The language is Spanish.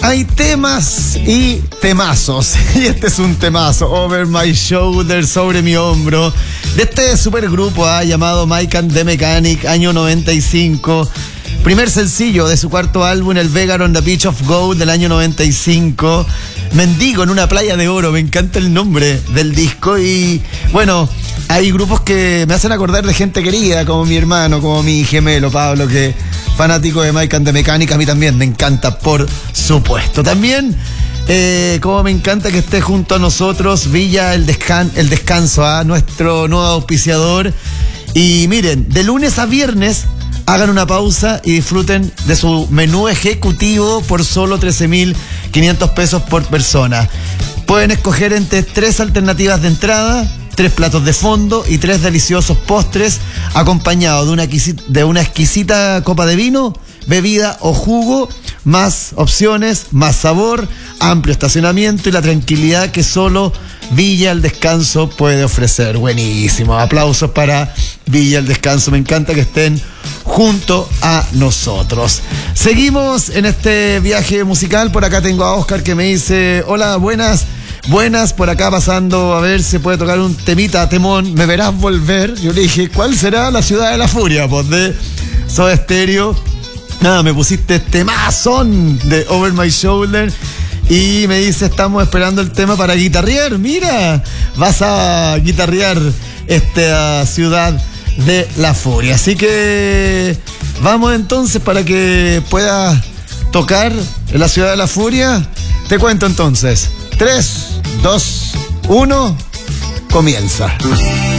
Hay temas y temazos. Y este es un temazo. Over My Shoulder, sobre mi hombro. De este supergrupo llamado Mike and the Mechanic, año 95. Primer sencillo de su cuarto álbum, el Beggar on the Beach of Gold, del año 95. Mendigo en una playa de oro, me encanta el nombre del disco. Y bueno, hay grupos que me hacen acordar de gente querida, como mi hermano, como mi gemelo Pablo, que fanático de Mike and the Mechanic. A mí también me encanta, por supuesto. También, como me encanta que esté junto a nosotros Villa El Descanso, nuestro nuevo auspiciador. Y miren, de lunes a viernes hagan una pausa y disfruten de su menú ejecutivo por solo 13.500 pesos por persona. Pueden escoger entre 3 alternativas de entrada, 3 platos de fondo y 3 deliciosos postres, acompañados de una exquisita copa de vino, bebida o jugo, más opciones, más sabor, amplio estacionamiento y la tranquilidad que solo Villa El Descanso puede ofrecer. Buenísimo, aplausos para Villa El Descanso, me encanta que estén junto a nosotros. Seguimos en este viaje musical. Por acá tengo a Oscar que me dice: hola, buenas, por acá pasando a ver si puede tocar un temita, temón, Me Verás Volver. Yo le dije, ¿cuál será? La Ciudad de la Furia, pues, de Soda Stereo. Nada, me pusiste temazón de Over My Shoulder. Y me dice, estamos esperando el tema para guitarrear. Mira, vas a guitarrear esta Ciudad de la Furia. Así que vamos entonces para que puedas tocar en la Ciudad de la Furia. Te cuento entonces. 3, 2, 1, comienza.